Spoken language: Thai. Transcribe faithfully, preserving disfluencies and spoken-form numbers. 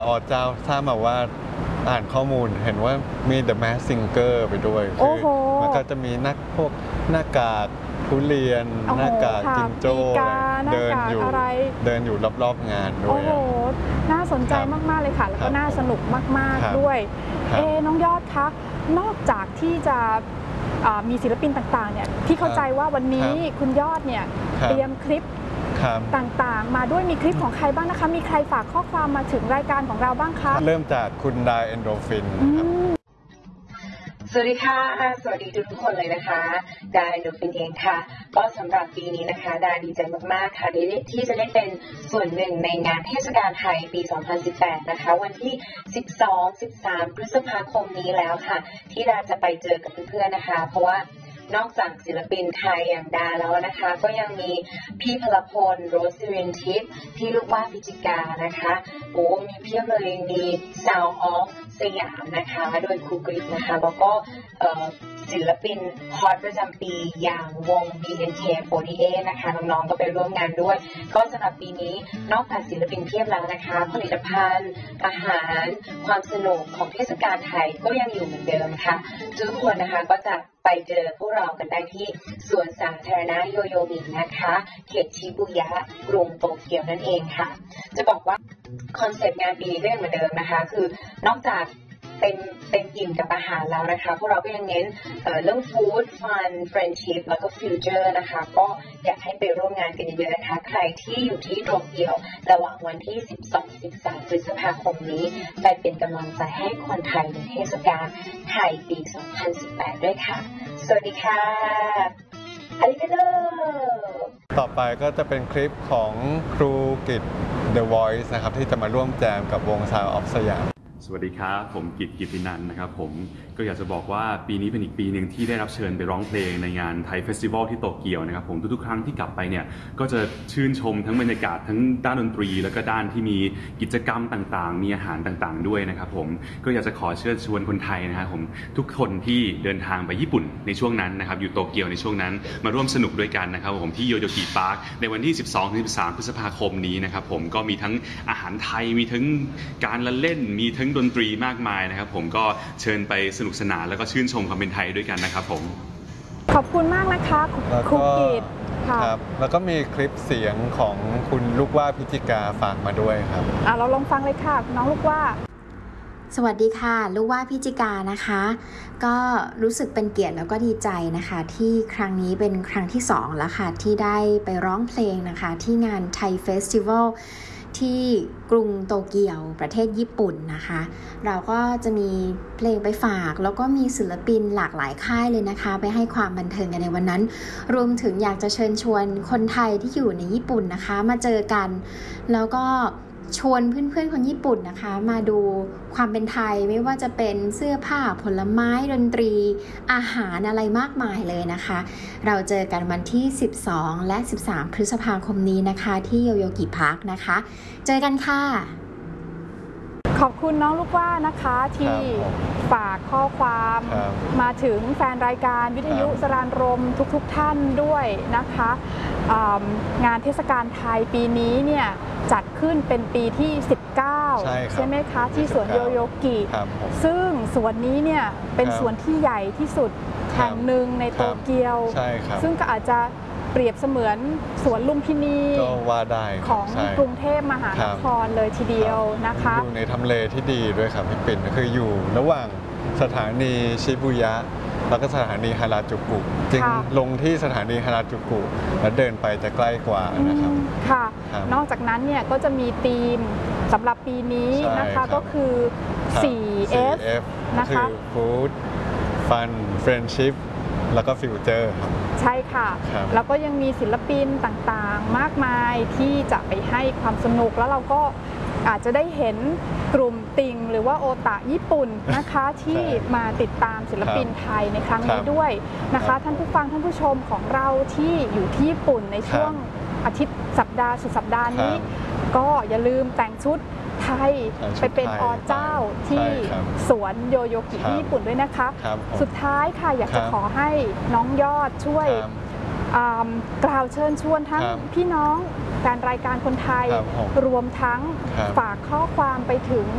อ๋อเจ้าทราบมาว่าอ่านข้อมูลเห็นว่ามี The Masked Singer ไปด้วยโอ้โหมันก็จะมีนักพวกหน้ากากทุเรียนหน้ากากจิงโจ้เดินอยู่เดินอยู่รอบๆงานด้วยโอ้โหน่าสนใจมากๆเลยค่ะแล้วก็น่าสนุกมากๆด้วยเอน้องยอดคะนอกจากที่จะมีศิลปินต่างๆเนี่ยที่เข้าใจว่าวันนี้คุณยอดเนี่ยเตรียมคลิปต่างๆมาด้วยมีคลิปของใครบ้างนะคะมีใครฝากข้อความมาถึงรายการของเราบ้างคะเริ่มจากคุณดาเอนโดฟินครับสวัสดีค่ะสวัสดีทุกคนเลยนะคะดาเอนโดฟินเองค่ะก็สำหรับปีนี้นะคะดาดีใจมากๆค่ะที่จะได้เป็นส่วนหนึ่งในงานเทศกาลไทยปี สองพันสิบแปด นะคะวันที่ สิบสอง สิบสาม พฤษภาคมนี้แล้วค่ะที่ดาจะไปเจอกับเพื่อนๆนะคะเพราะว่านอกจากศิลปินไทยอย่างดาแล้วนะคะก็ยังมีพี่พลพลโรสซิรินทิพย์พี่ลูกว่าพิจิกานะคะโอ้มีเพียบเลยมี Sound of สยามนะคะโดยครูกริชนะคะแล้วก็ศิลปินฮอตประจำปีอย่างวง บี เอ็น เค สี่สิบแปด นะคะน้องๆก็ไปร่วมงานด้วยก็สำหรับปีนี้นอกจากศิลปินเพียบแล้วนะคะผลิตภัณฑ์อาหารความสนุกของเทศกาลไทยก็ยังอยู่เหมือนเดิมค่ะทุกคนนะคะก็จะไปเจอพวกเรากันได้ที่สวนสาธารณะโยโยมินะคะเขตชิบุยะกรุงโตเกียวนั่นเองค่ะจะบอกว่าคอนเซปต์งานปีนี้ก็ยังเหมือนเดิมนะคะคือนอกจากเป็นเป็นอิ่มกับอาหารแล้วนะคะพวกเราก็ยังเน้น เอ่อ เรื่องฟู้ดฟันเฟรนชิพแล้วก็ฟิวเจอร์นะคะก็อยากให้ไปร่วมงานกันเยอะๆนะคะใครที่อยู่ที่โตเกียวระหว่างวันที่ สิบสอง สิบสาม พฤษภาคมนี้ไปเป็นกำลังใจให้คนไทยในเทศกาลไทยปี สองพันสิบแปด ด้วยค่ะสวัสดีค่ะอาริกาโตต่อไปก็จะเป็นคลิปของครูกิต The Voice นะครับที่จะมาร่วมแจมกับวง Sound of สยามสวัสดีครับผมกิตกิตินันท์นะครับผมก็อยากจะบอกว่าปีนี้เป็นอีกปีหนึ่งที่ได้รับเชิญไปร้องเพลงในงานไทยเฟสติวัลที่โตเกียวนะครับผมทุกๆครั้งที่กลับไปเนี่ยก็จะชื่นชมทั้งบรรยากาศทั้งด้านดนตรีแล้วก็ด้านที่มีกิจกรรมต่างๆมีอาหารต่างๆด้วยนะครับผมก็อยากจะขอเชิญชวนคนไทยนะครับผมทุกคนที่เดินทางไปญี่ปุ่นในช่วงนั้นนะครับอยู่โตเกียวในช่วงนั้นมาร่วมสนุกด้วยกันนะครับผมที่โยโยกิพาร์คในวันที่ สิบสองถึงสิบสาม พฤษภาคมนี้นะครับผมก็มีทั้งอาหารไทยมีทั้งการละเล่นมีทั้งดนตรีมากมายนะครับผมก็เชิญไปสนุกสนานแล้วก็ชื่นชมความเป็นไทยด้วยกันนะครับผมขอบคุณมากนะคะครูกิตครับแล้วก็มีคลิปเสียงของคุณลูกว่าพิจิกาฝากมาด้วยครับอ่ะเราลองฟังเลยค่ะน้องลูกว่าสวัสดีค่ะลูกว่าพิจิกานะคะก็รู้สึกเป็นเกียรติแล้วก็ดีใจนะคะที่ครั้งนี้เป็นครั้งที่สองแล้วค่ะที่ได้ไปร้องเพลงนะคะที่งานไทยเฟสติวัลที่กรุงโตเกียวประเทศญี่ปุ่นนะคะเราก็จะมีเพลงไปฝากแล้วก็มีศิลปินหลากหลายค่ายเลยนะคะไปให้ความบันเทิงกันในวันนั้นรวมถึงอยากจะเชิญชวนคนไทยที่อยู่ในญี่ปุ่นนะคะมาเจอกันแล้วก็ชวนเพื่อนๆคนญี่ปุ่นนะคะมาดูความเป็นไทยไม่ว่าจะเป็นเสื้อผ้าผลไม้ดนตรีอาหารอะไรมากมายเลยนะคะเราเจอกันวันที่สิบสองและสิบสามพฤษภาคมนี้นะคะที่โยโยกิพาร์คนะคะเจอกันค่ะขอบคุณน้องลูกว่านะคะที่ฝากข้อความมาถึงแฟนรายการวิทยุสรานรมทุกๆ ท่านด้วยนะคะงานเทศกาลไทยปีนี้เนี่ยจัดขึ้นเป็นปีที่สิบเก้าใช่ใช่ไหมคะที่สวนโยโยกิซึ่งสวนนี้เนี่ยเป็นสวนที่ใหญ่ที่สุดแห่งหนึ่งในโตเกียวซึ่งก็อาจจะเปรียบเสมือนสวนลุมพินีของกรุงเทพมหานครเลยทีเดียวนะคะอยู่ในทำเลที่ดีด้วยครับพี่ปิ่นคืออยู่ระหว่างสถานีชิบุยะแล้วก็สถานีฮาราจูกุจึงลงที่สถานีฮาราจูกุแล้วเดินไปจะใกล้กว่านะครับค่ะนอกจากนั้นเนี่ยก็จะมีธีมสำหรับปีนี้นะคะก็คือ โฟร์ เอฟ นะคะ Food Fun Friendship แล้วก็ฟิวเจอร์ครับใช่ค่ะแล้วก็ยังมีศิลปินต่างๆมากมายที่จะไปให้ความสนุกแล้วเราก็อาจจะได้เห็นกลุ่มติ่งหรือว่าโอตะญี่ปุ่นนะคะที่มาติดตามศิลปินไทยในครั้งนี้ด้วยนะคะท่านผู้ฟังท่านผู้ชมของเราที่อยู่ที่ญี่ปุ่นในช่วงอาทิตย์สัปดาห์สุดสัปดาห์นี้ก็อย่าลืมแต่งชุดไทยไปเป็นอเจ้าที่สวนโยโยกิที่ญี่ปุ่นด้วยนะคะสุดท้ายค่ะอยากจะขอให้น้องยอดช่วยกล่าวเชิญชวนทั้งพี่น้องแฟนรายการคนไทยรวมทั้งฝากข้อความไปถึง